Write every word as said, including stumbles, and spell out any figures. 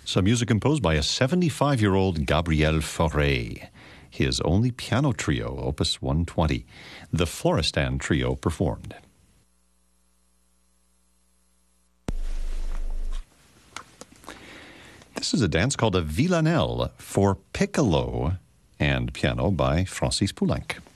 Some music composed by a seventy-five-year-old Gabriel Fauré. His only piano trio, Opus one twenty. The Florestan Trio performed. This is a dance called a villanelle for piccolo and piano by Francis Poulenc.